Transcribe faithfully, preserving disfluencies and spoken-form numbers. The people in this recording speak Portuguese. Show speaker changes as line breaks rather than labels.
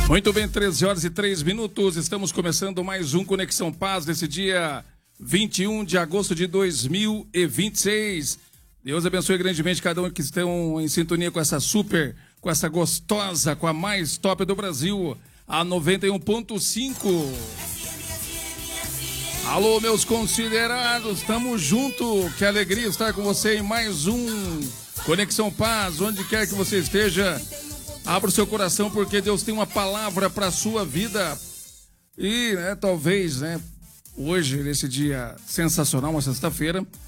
Muito bem, treze horas e três minutos. Estamos começando mais um Conexão Paz nesse dia vinte e um de agosto de dois mil e vinte e seis. Deus abençoe grandemente cada um que estão em sintonia com essa super, com essa gostosa, com a mais top do Brasil, a noventa e um ponto cinco. Alô, meus considerados, estamos junto. Que alegria estar com você em mais um Conexão Paz, onde quer que você esteja. Abra o seu coração, porque Deus tem uma palavra para a sua vida. E, né, talvez, né, hoje, nesse dia sensacional, uma sexta-feira,